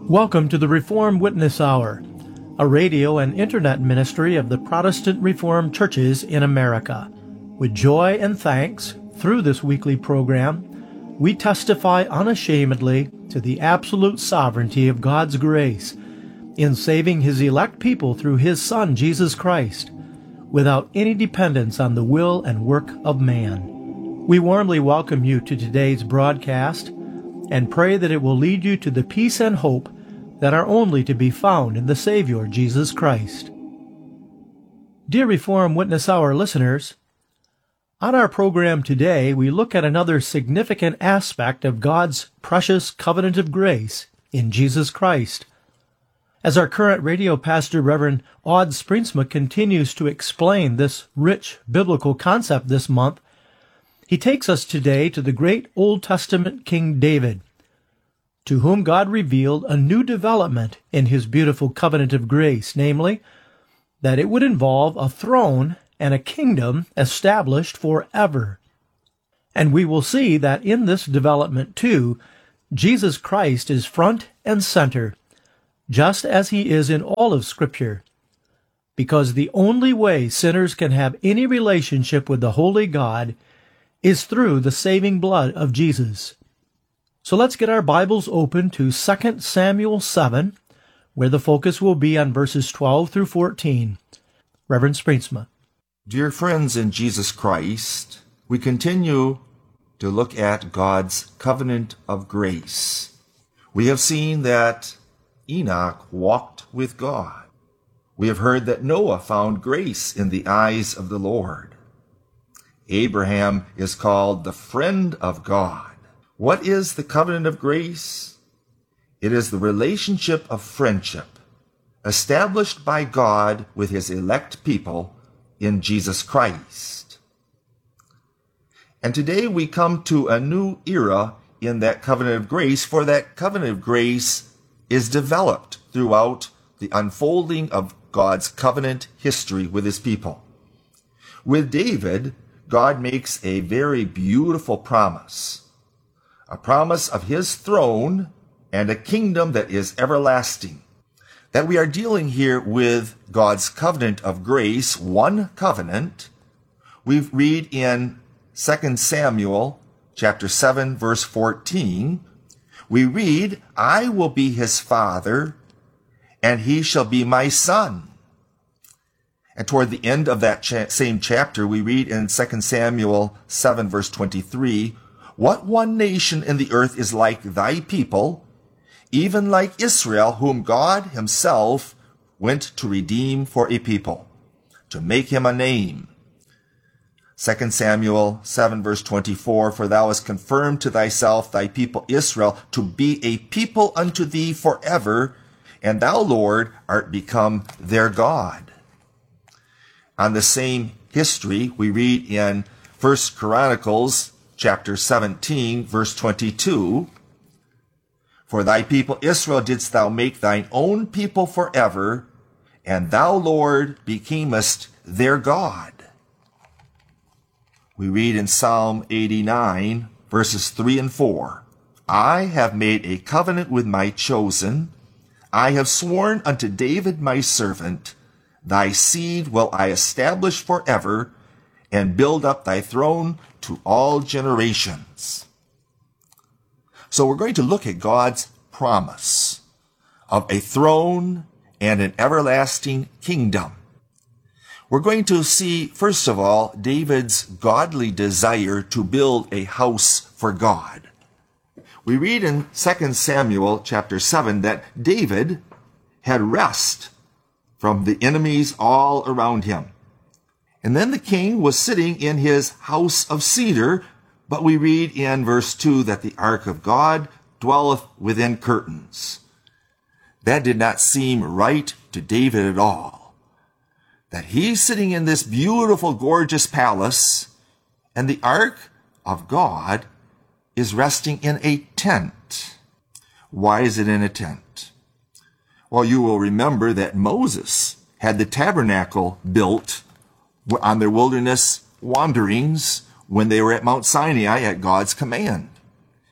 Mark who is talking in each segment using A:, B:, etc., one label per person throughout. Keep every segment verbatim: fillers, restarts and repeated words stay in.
A: Welcome to the Reformed Witness Hour, a radio and internet ministry of the Protestant Reformed churches in America. With joy and thanks, through this weekly program, we testify unashamedly to the absolute sovereignty of God's grace in saving His elect people through His Son, Jesus Christ, without any dependence on the will and work of man. We warmly welcome you to today's broadcast and pray that it will lead you to the peace and hope that are only to be found in the Savior, Jesus Christ. Dear Reformed Witness Hour listeners, on our program today, we look at another significant aspect of God's precious covenant of grace in Jesus Christ. As our current radio pastor, Reverend Aud Springsma, continues to explain this rich biblical concept this month, he takes us today to the great Old Testament King David, to whom God revealed a new development in His beautiful covenant of grace, namely, that it would involve a throne and a kingdom established forever. And we will see that in this development, too, Jesus Christ is front and center, just as He is in all of Scripture, because the only way sinners can have any relationship with the Holy God is through the saving blood of Jesus. So let's get our Bibles open to Second Samuel seven, where the focus will be on verses twelve through fourteen. Reverend Springsma.
B: Dear friends in Jesus Christ, we continue to look at God's covenant of grace. We have seen that Enoch walked with God. We have heard that Noah found grace in the eyes of the Lord. Abraham is called the friend of God. What is the covenant of grace? It is the relationship of friendship established by God with His elect people in Jesus Christ. And today we come to a new era in that covenant of grace, for that covenant of grace is developed throughout the unfolding of God's covenant history with His people. With David, God makes a very beautiful promise. A promise of His throne and a kingdom that is everlasting. That we are dealing here with God's covenant of grace, one covenant. We read in Second Samuel chapter seven, verse fourteen, we read, I will be his father, and he shall be my son. And toward the end of that cha- same chapter, we read in Second Samuel seven, verse twenty-three, what one nation in the earth is like thy people, even like Israel, whom God Himself went to redeem for a people, to make him a name. Second Samuel seven, verse twenty-four, for thou hast confirmed to thyself thy people Israel to be a people unto thee forever, and thou, Lord, art become their God. On the same history, we read in First Chronicles chapter seventeen, verse twenty-two, for thy people Israel didst thou make thine own people forever, and thou, Lord, becamest their God. We read in Psalm eighty-nine, verses three and four, I have made a covenant with my chosen, I have sworn unto David my servant, thy seed will I establish forever, and build up thy throne to all generations. So we're going to look at God's promise of a throne and an everlasting kingdom. We're going to see, first of all, David's godly desire to build a house for God. We read in Second Samuel chapter seven that David had rest from the enemies all around him. And then the king was sitting in his house of cedar, but we read in verse two that the ark of God dwelleth within curtains. That did not seem right to David at all. That he's sitting in this beautiful, gorgeous palace, and the ark of God is resting in a tent. Why is it in a tent? Well, you will remember that Moses had the tabernacle built on their wilderness wanderings when they were at Mount Sinai at God's command.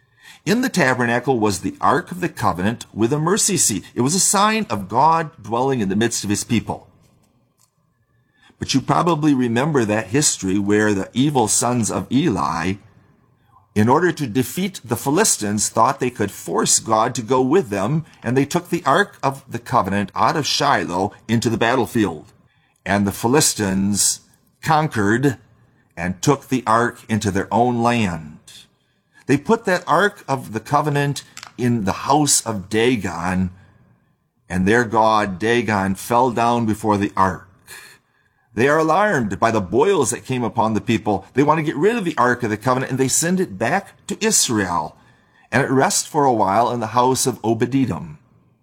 B: In the tabernacle was the Ark of the Covenant with a mercy seat. It was a sign of God dwelling in the midst of his people. But you probably remember that history where the evil sons of Eli, in order to defeat the Philistines, thought they could force God to go with them, and they took the Ark of the Covenant out of Shiloh into the battlefield. And the Philistines conquered and took the Ark into their own land. They put that Ark of the Covenant in the house of Dagon, and their god Dagon fell down before the Ark. They are alarmed by the boils that came upon the people. They want to get rid of the Ark of the Covenant, and they send it back to Israel. And it rests for a while in the house of Obed-Edom.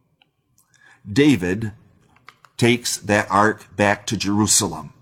B: David takes that Ark back to Jerusalem.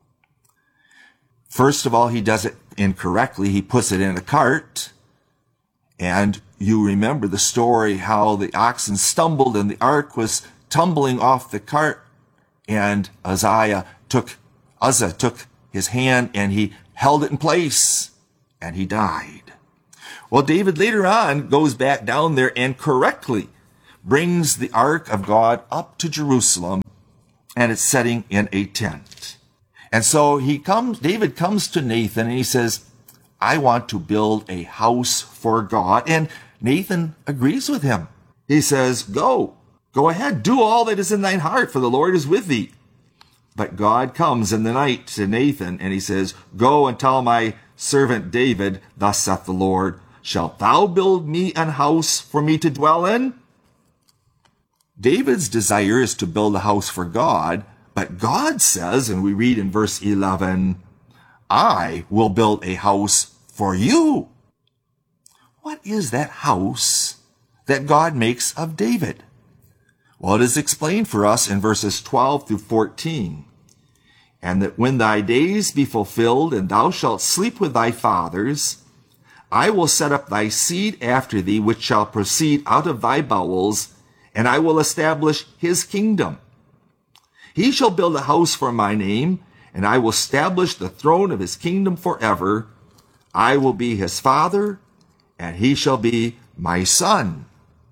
B: First of all, he does it incorrectly. He puts it in a cart. And you remember the story how the oxen stumbled and the ark was tumbling off the cart. And Uzziah took, Uzzah took his hand and he held it in place and he died. Well, David later on goes back down there and correctly brings the ark of God up to Jerusalem, and it's setting in a tent. And so he comes, David comes to Nathan and he says, I want to build a house for God. And Nathan agrees with him. He says, go, go ahead, do all that is in thine heart, for the Lord is with thee. But God comes in the night to Nathan and he says, go and tell my servant David, thus saith the Lord, shalt thou build me an house for me to dwell in? David's desire is to build a house for God, but God says, and we read in verse eleven, I will build a house for you. What is that house that God makes of David? Well, it is explained for us in verses twelve through fourteen. And that when thy days be fulfilled, and thou shalt sleep with thy fathers, I will set up thy seed after thee, which shall proceed out of thy bowels, and I will establish his kingdom. He shall build a house for my name, and I will establish the throne of his kingdom forever. I will be his father, and he shall be my son.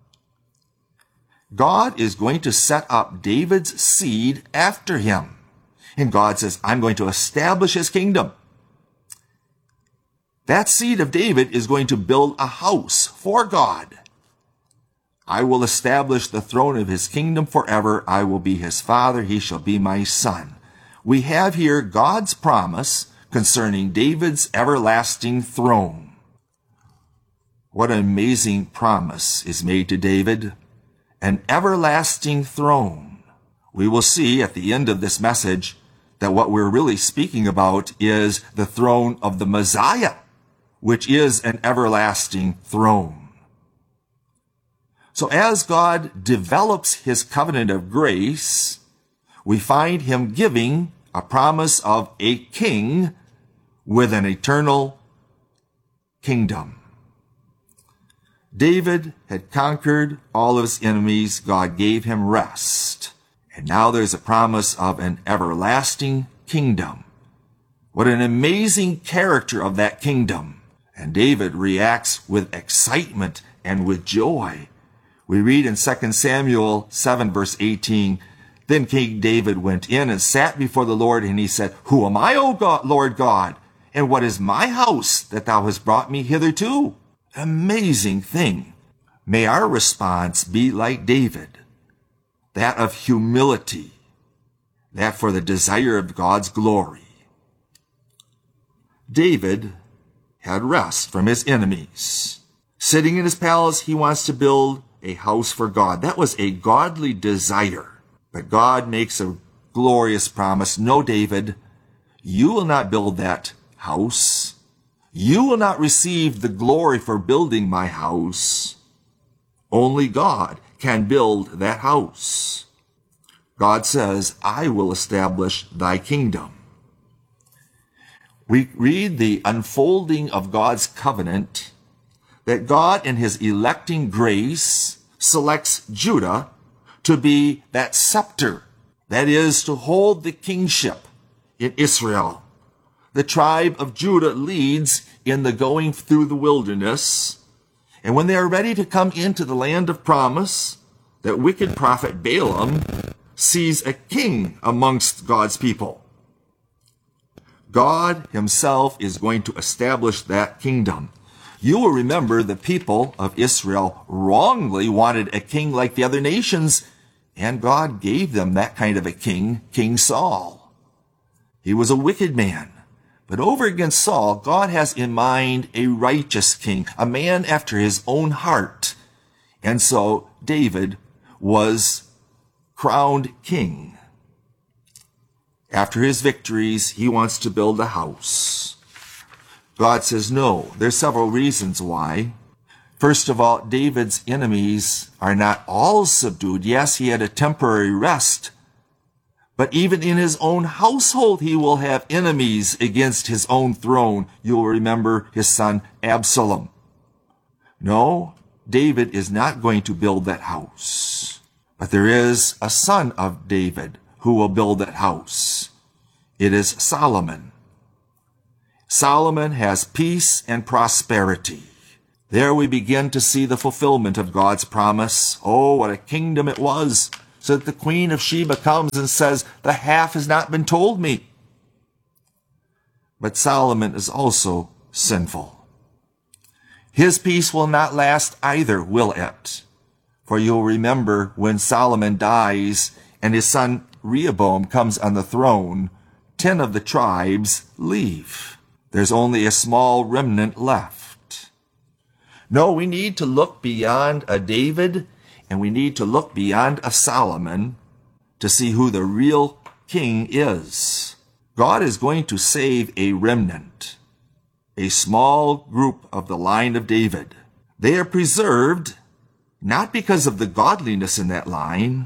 B: God is going to set up David's seed after him. And God says, I'm going to establish his kingdom. That seed of David is going to build a house for God. I will establish the throne of his kingdom forever. I will be his father. He shall be my son. We have here God's promise concerning David's everlasting throne. What an amazing promise is made to David. An everlasting throne. We will see at the end of this message that what we're really speaking about is the throne of the Messiah, which is an everlasting throne. So as God develops his covenant of grace, we find him giving a promise of a king with an eternal kingdom. David had conquered all of his enemies. God gave him rest. And now there's a promise of an everlasting kingdom. What an amazing character of that kingdom. And David reacts with excitement and with joy. We read in Second Samuel seven, verse eighteen, Then King David went in and sat before the Lord, and he said, Who am I, O God, Lord God? And what is my house that thou hast brought me hitherto? Amazing thing. May our response be like David, that of humility, that for the desire of God's glory. David had rest from his enemies. Sitting in his palace, he wants to build a house for God. That was a godly desire. But God makes a glorious promise. No, David, you will not build that house. You will not receive the glory for building my house. Only God can build that house. God says, I will establish thy kingdom. We read the unfolding of God's covenant, that God in his electing grace selects Judah to be that scepter, that is, to hold the kingship in Israel. The tribe of Judah leads in the going through the wilderness, And when they are ready to come into the land of promise, that wicked prophet Balaam sees a king amongst God's people. God himself is going to establish that kingdom. You will remember the people of Israel wrongly wanted a king like the other nations, and God gave them that kind of a king, King Saul. He was a wicked man. But over against Saul, God has in mind a righteous king, a man after his own heart. And so David was crowned king. After his victories, he wants to build a house. God says no. There's several reasons why. First of all, David's enemies are not all subdued. Yes, he had a temporary rest, but even in his own household, he will have enemies against his own throne. You'll remember his son Absalom. No, David is not going to build that house. But there is a son of David who will build that house. It is Solomon. Solomon has peace and prosperity. There we begin to see the fulfillment of God's promise. Oh, what a kingdom it was. So that the Queen of Sheba comes and says, the half has not been told me. But Solomon is also sinful. His peace will not last either, will it? For you'll remember when Solomon dies and his son Rehoboam comes on the throne, ten of the tribes leave. There's only a small remnant left. No, we need to look beyond a David, and we need to look beyond a Solomon to see who the real king is. God is going to save a remnant, a small group of the line of David. They are preserved not because of the godliness in that line.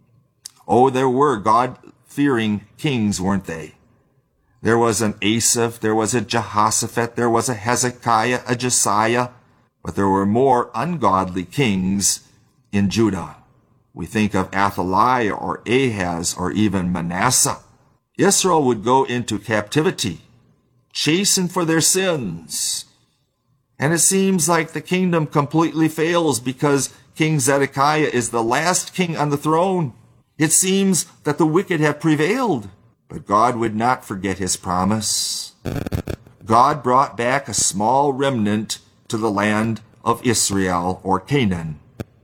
B: Oh, there were God-fearing kings, weren't they? There was an Asaph, there was a Jehoshaphat, there was a Hezekiah, a Josiah, but there were more ungodly kings in Judah. We think of Athaliah or Ahaz or even Manasseh. Israel would go into captivity, chastened for their sins. And it seems like the kingdom completely fails because King Zedekiah is the last king on the throne. It seems that the wicked have prevailed, but God would not forget his promise. God brought back a small remnant to the land of Israel or Canaan.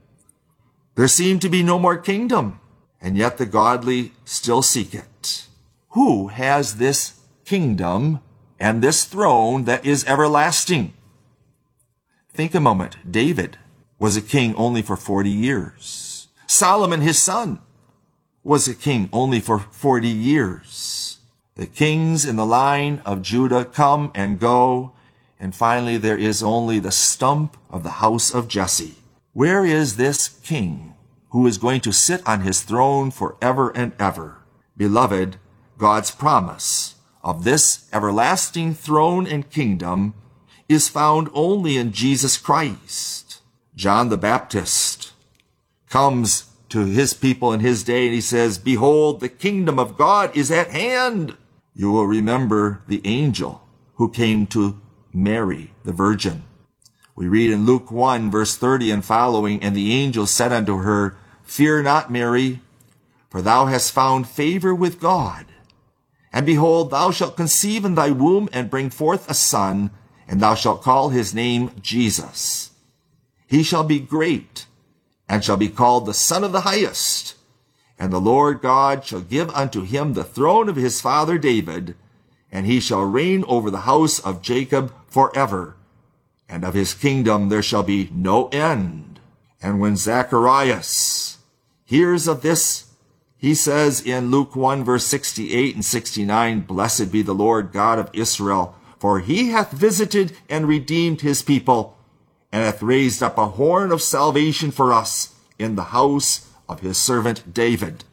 B: There seemed to be no more kingdom, and yet the godly still seek it. Who has this kingdom and this throne that is everlasting? Think a moment. David was a king only for forty years. Solomon, his son, was a king only for forty years. The kings in the line of Judah come and go, and finally there is only the stump of the house of Jesse. Where is this king who is going to sit on his throne forever and ever? Beloved, God's promise of this everlasting throne and kingdom is found only in Jesus Christ. John the Baptist comes to his people in his day and he says, behold, the kingdom of God is at hand. You will remember the angel who came to Mary, the virgin. We read in Luke one, verse thirty and following, and the angel said unto her, fear not, Mary, for thou hast found favor with God. And behold, thou shalt conceive in thy womb and bring forth a son, and thou shalt call his name Jesus. He shall be great, and shall be called the Son of the Highest. And the Lord God shall give unto him the throne of his father David, and he shall reign over the house of Jacob forever. And of his kingdom there shall be no end. And when Zacharias hears of this, he says in Luke one, verse sixty-eight and sixty-nine, blessed be the Lord God of Israel, for he hath visited and redeemed his people, and hath raised up a horn of salvation for us in the house of his servant David.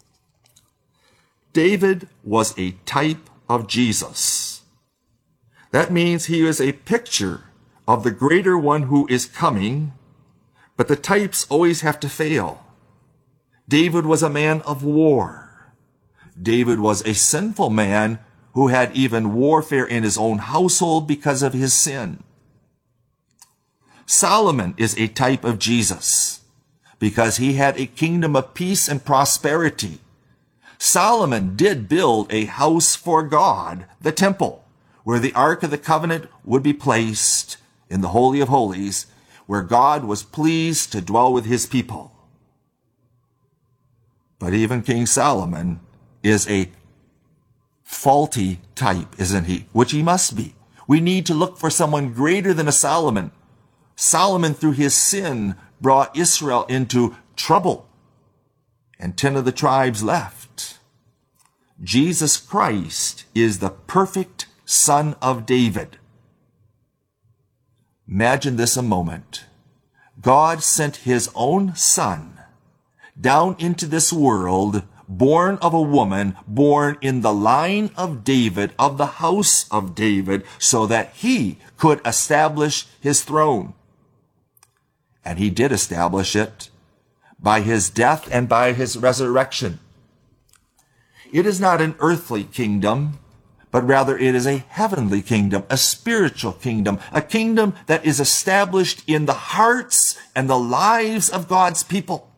B: David was a type of Jesus. That means he is a picture of the greater one who is coming, but the types always have to fail. David was a man of war. David was a sinful man who had even warfare in his own household because of his sin. Solomon is a type of Jesus because he had a kingdom of peace and prosperity. Solomon did build a house for God, the temple, where the Ark of the Covenant would be placed in the Holy of Holies, where God was pleased to dwell with his people. But even King Solomon is a faulty type, isn't he? Which he must be. We need to look for someone greater than a Solomon. Solomon, through his sin, brought Israel into trouble, and ten of the tribes left. Jesus Christ is the perfect Son of David. Imagine this a moment. God sent his own Son down into this world, born of a woman, born in the line of David, of the house of David, so that he could establish his throne. And he did establish it by his death and by his resurrection. It is not an earthly kingdom, but rather it is a heavenly kingdom, a spiritual kingdom, a kingdom that is established in the hearts and the lives of God's people.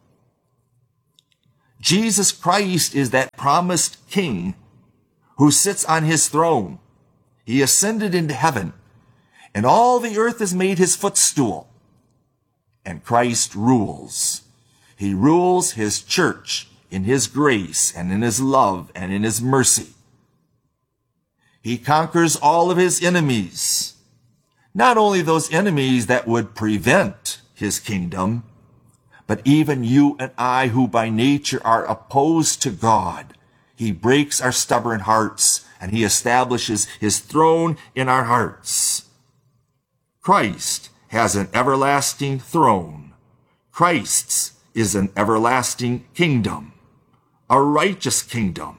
B: Jesus Christ is that promised king who sits on his throne. He ascended into heaven, and all the earth is made his footstool. And Christ rules. He rules his church in his grace and in his love and in his mercy. He conquers all of his enemies. Not only those enemies that would prevent his kingdom, but even you and I who by nature are opposed to God. He breaks our stubborn hearts and he establishes his throne in our hearts. Christ has an everlasting throne. Christ's is an everlasting kingdom, a righteous kingdom.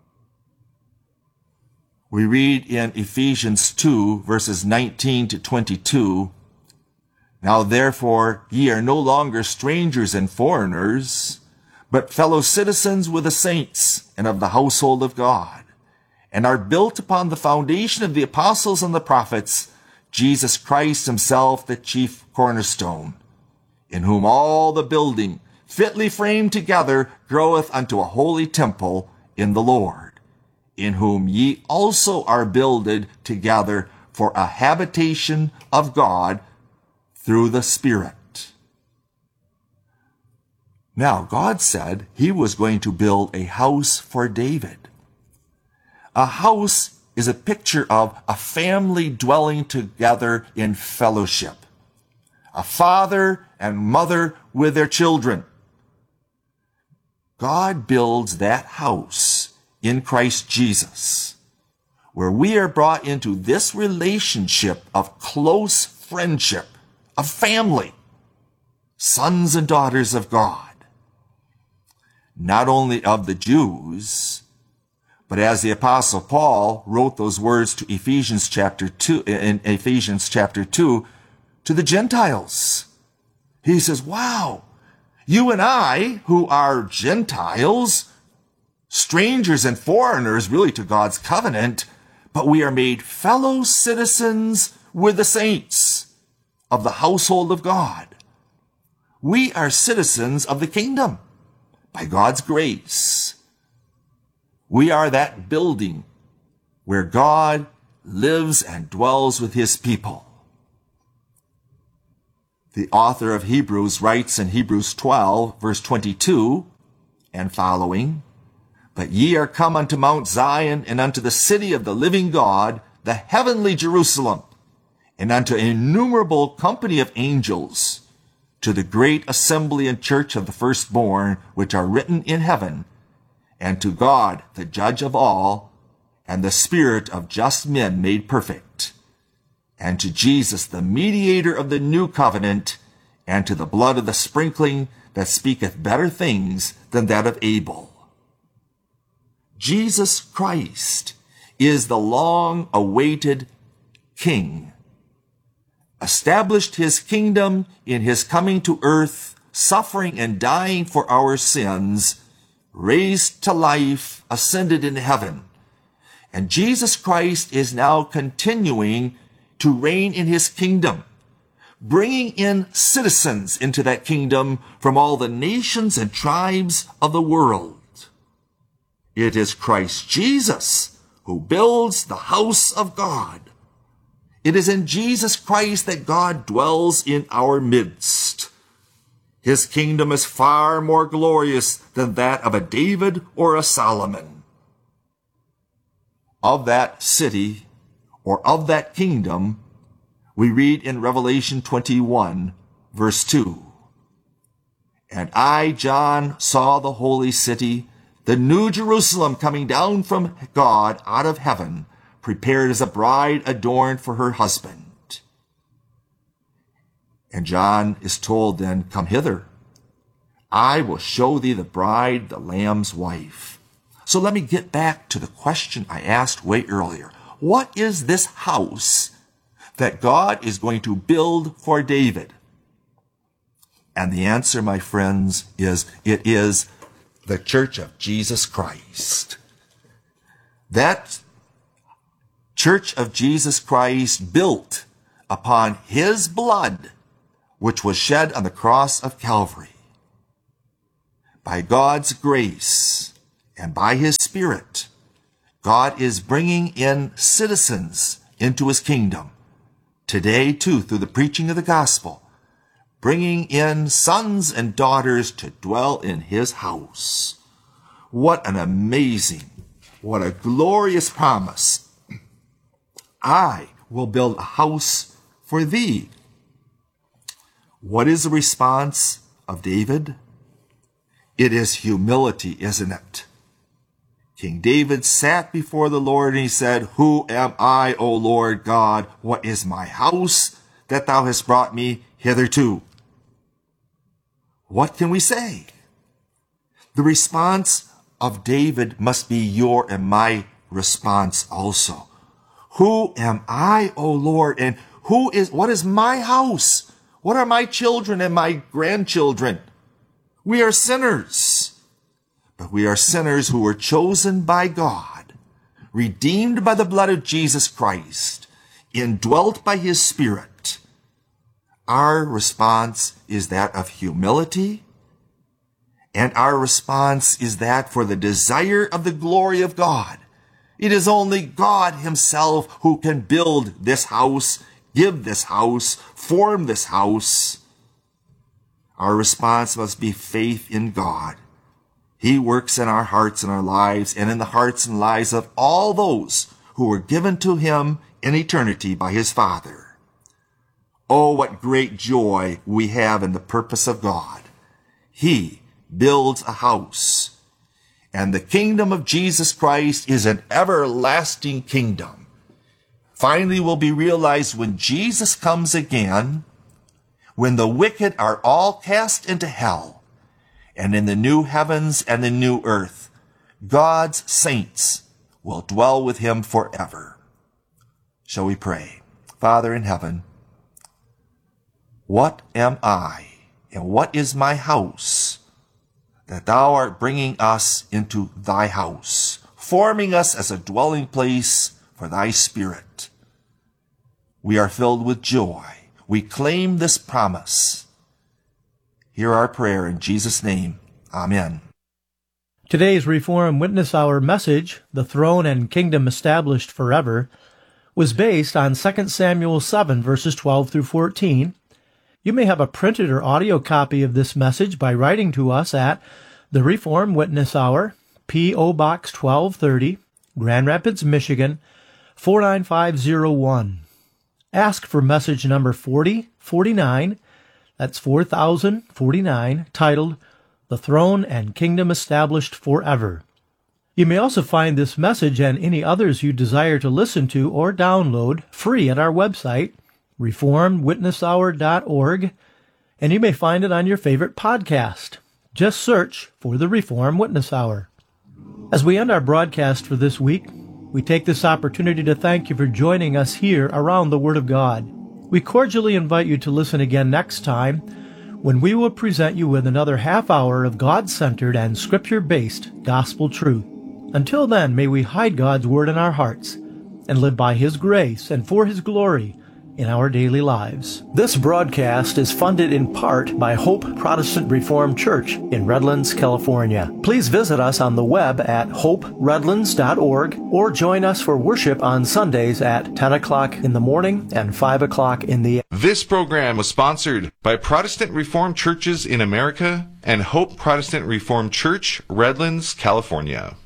B: We read in Ephesians two, verses nineteen to twenty-two, "Now therefore ye are no longer strangers and foreigners, but fellow citizens with the saints and of the household of God, and are built upon the foundation of the apostles and the prophets, Jesus Christ himself the chief cornerstone, in whom all the building, fitly framed together, groweth unto a holy temple in the Lord, in whom ye also are builded together for a habitation of God through the Spirit." Now, God said he was going to build a house for David. A house is a picture of a family dwelling together in fellowship. A father and mother with their children. God builds that house in Christ Jesus, where we are brought into this relationship of close friendship, of family, sons and daughters of God. Not only of the Jews, but as the Apostle Paul wrote those words to Ephesians chapter two, in Ephesians chapter two, to the Gentiles. He says, wow, you and I, who are Gentiles, strangers and foreigners really to God's covenant, but we are made fellow citizens with the saints of the household of God. We are citizens of the kingdom by God's grace. We are that building where God lives and dwells with his people. The author of Hebrews writes in Hebrews twelve, verse twenty-two and following, "But ye are come unto Mount Zion, and unto the city of the living God, the heavenly Jerusalem, and unto an innumerable company of angels, to the great assembly and church of the firstborn, which are written in heaven, and to God, the judge of all, and the spirit of just men made perfect, and to Jesus, the mediator of the new covenant, and to the blood of the sprinkling that speaketh better things than that of Abel." Jesus Christ is the long-awaited King, established his kingdom in his coming to earth, suffering and dying for our sins, raised to life, ascended in heaven. And Jesus Christ is now continuing to reign in his kingdom, bringing in citizens into that kingdom from all the nations and tribes of the world. It is Christ Jesus who builds the house of God. It is in Jesus Christ that God dwells in our midst. His kingdom is far more glorious than that of a David or a Solomon. Of that city, or of that kingdom, we read in Revelation twenty-one, verse two. And I, John, saw the holy city, the new Jerusalem, coming down from God out of heaven, prepared as a bride adorned for her husband. And John is told then, come hither. I will show thee the bride, the Lamb's wife. So let me get back to the question I asked way earlier. What is this house that God is going to build for David? And the answer, my friends, is it is the Church of Jesus Christ. That Church of Jesus Christ built upon his blood, which was shed on the cross of Calvary. By God's grace and by his Spirit, God is bringing in citizens into his kingdom. Today, too, through the preaching of the gospel, bringing in sons and daughters to dwell in his house. What an amazing, what a glorious promise. I will build a house for thee. What is the response of David? It is humility, isn't it? King David sat before the Lord and he said, Who am I, O Lord God? What is my house that thou hast brought me hitherto? What can we say? The response of David must be your and my response also. Who am I, O Lord, and who is, what is my house? What are my children and my grandchildren? We are sinners, but we are sinners who were chosen by God, redeemed by the blood of Jesus Christ, indwelt by his Spirit. Our response is that of humility, and our response is that for the desire of the glory of God. It is only God himself who can build this house, give this house, form this house. Our response must be faith in God. He works in our hearts and our lives and in the hearts and lives of all those who were given to him in eternity by his Father. Oh, what great joy we have in the purpose of God. He builds a house. And the kingdom of Jesus Christ is an everlasting kingdom. Finally will be realized when Jesus comes again, when the wicked are all cast into hell, and in the new heavens and the new earth, God's saints will dwell with him forever. Shall we pray? Father in heaven, what am I, and what is my house, that thou art bringing us into thy house, forming us as a dwelling place for thy Spirit? We are filled with joy. We claim this promise. Hear our prayer in Jesus' name. Amen.
A: Today's Reform Witness Hour message, The Throne and Kingdom Established Forever, was based on Second Samuel seven, verses twelve through fourteen. You may have a printed or audio copy of this message by writing to us at The Reform Witness Hour, P O. Box twelve thirty, Grand Rapids, Michigan, four nine five zero one. Ask for message number forty forty-nine, that's four thousand forty-nine, titled The Throne and Kingdom Established Forever. You may also find this message and any others you desire to listen to or download free at our website, reformed witness hour dot org, and you may find it on your favorite podcast. Just search for the Reform Witness Hour. As we end our broadcast for this week, we take this opportunity to thank you for joining us here around the Word of God. We cordially invite you to listen again next time when we will present you with another half hour of God-centered and Scripture-based gospel truth. Until then, may we hide God's Word in our hearts and live by His grace and for His glory in our daily lives. This broadcast is funded in part by Hope Protestant Reformed Church in Redlands, California. Please visit us on the web at hope redlands dot org or join us for worship on Sundays at ten o'clock in the morning and five o'clock in the afternoon.
C: This program was sponsored by Protestant Reformed Churches in America and Hope Protestant Reformed Church, Redlands, California.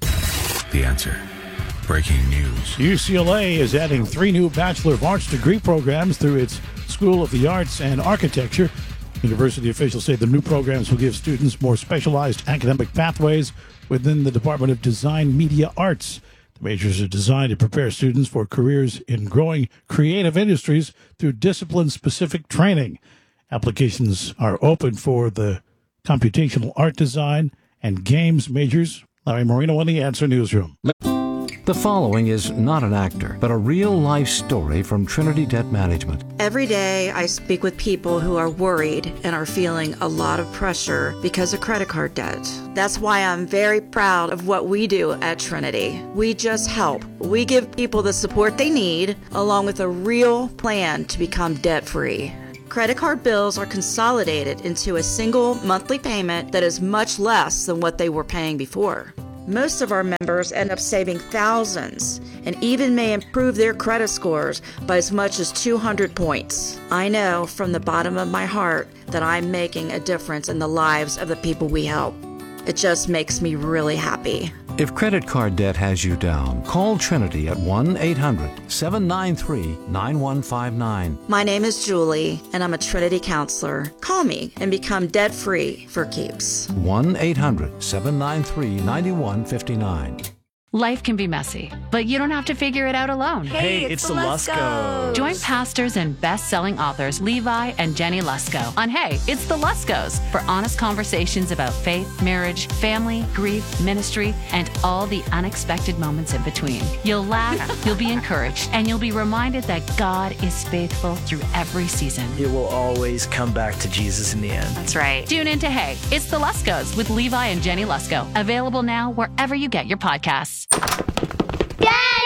D: The Answer. Breaking news.
E: U C L A is adding three new Bachelor of Arts degree programs through its School of the Arts and Architecture. University officials say the new programs will give students more specialized academic pathways within the Department of Design Media Arts. The majors are designed to prepare students for careers in growing creative industries through discipline-specific training. Applications are open for the computational art design and games majors. Larry Marino on the Answer Newsroom.
D: The following is not an actor, but a real-life story from Trinity Debt Management.
F: Every day I speak with people who are worried and are feeling a lot of pressure because of credit card debt. That's why I'm very proud of what we do at Trinity. We just help. We give people the support they need, along with a real plan to become debt-free. Credit card bills are consolidated into a single monthly payment that is much less than what they were paying before. Most of our members end up saving thousands and even may improve their credit scores by as much as two hundred points. I know from the bottom of my heart that I'm making a difference in the lives of the people we help. It just makes me really happy.
D: If credit card debt has you down, call Trinity at one eight hundred seven nine three nine one five nine.
F: My name is Julie, and I'm a Trinity counselor. Call me and become debt-free for keeps.
D: one eight hundred seven nine three nine one five nine.
G: Life can be messy, but you don't have to figure it out alone.
H: Hey, it's, it's the Luskos.
G: Join pastors and best-selling authors Levi and Jenny Lusko on Hey, It's the Luskos for honest conversations about faith, marriage, family, grief, ministry, and all the unexpected moments in between. You'll laugh, you'll be encouraged, and you'll be reminded that God is faithful through every season.
H: It will always come back to Jesus in the end.
G: That's right. Tune in to Hey, It's the Luskos with Levi and Jenny Lusko. Available now wherever you get your podcasts.
I: Daddy,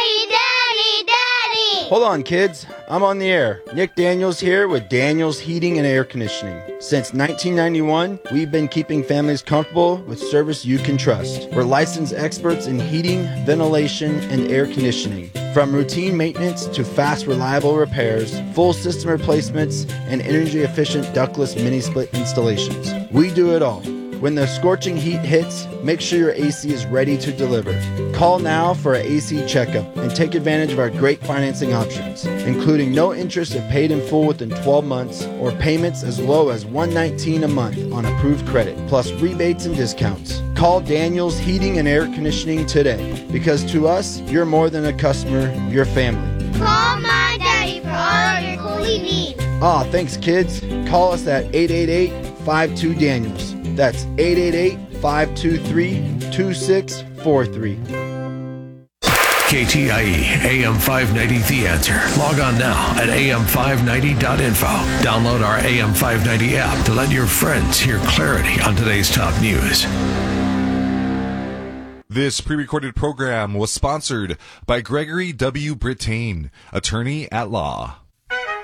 I: Daddy, Daddy!
J: Hold on, kids. I'm on the air. Nick Daniels here with Daniels Heating and Air Conditioning. Since nineteen ninety-one, we've been keeping families comfortable with service you can trust. We're licensed experts in heating, ventilation, and air conditioning. From routine maintenance to fast, reliable repairs, full system replacements, and energy-efficient ductless mini-split installations. We do it all. When the scorching heat hits, make sure your A C is ready to deliver. Call now for an A C checkup and take advantage of our great financing options, including no interest if paid in full within twelve months or payments as low as one hundred nineteen dollars a month on approved credit, plus rebates and discounts. Call Daniels Heating and Air Conditioning today, because to us, you're more than a customer, you're family.
I: Call my daddy for all of your cooling needs.
J: Aw, thanks kids. Call us at eight eight eight, five two, Daniels. That's eight eight eight, five two three, two six four three.
K: K T I E, A M five ninety The Answer. Log on now at A M five ninety dot info. Download our A M five ninety app to let your friends hear clarity on today's top news.
C: This pre-recorded program was sponsored by Gregory W. Brittain, attorney at law.